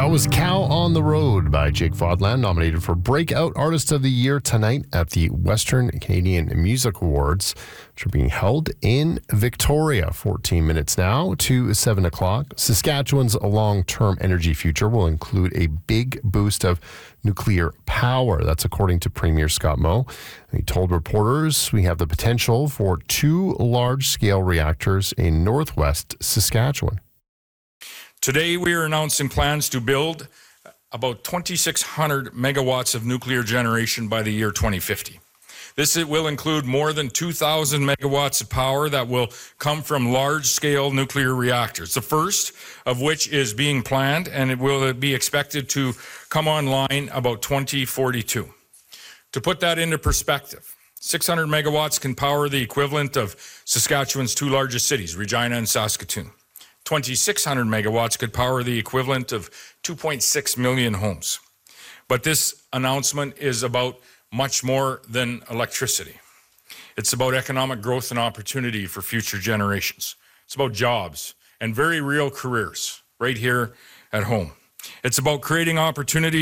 That was Cow on the Road by Jake Fodland, nominated for Breakout Artist of the Year tonight at the Western Canadian Music Awards, which are being held in Victoria. 14 minutes now to 7 o'clock. Saskatchewan's long-term energy future will include a big boost of nuclear power. That's according to Premier Scott Moe. He told reporters we have the potential for 2 large-scale reactors in northwest Saskatchewan. Today, we are announcing plans to build about 2,600 megawatts of nuclear generation by the year 2050. This will include more than 2,000 megawatts of power that will come from large-scale nuclear reactors, the first of which is being planned, and it will be expected to come online about 2042. To put that into perspective, 600 megawatts can power the equivalent of Saskatchewan's 2 largest cities, Regina and Saskatoon. 2,600 megawatts could power the equivalent of 2.6 million homes. But this announcement is about much more than electricity. It's about economic growth and opportunity for future generations. It's about jobs and very real careers right here at home. It's about creating opportunity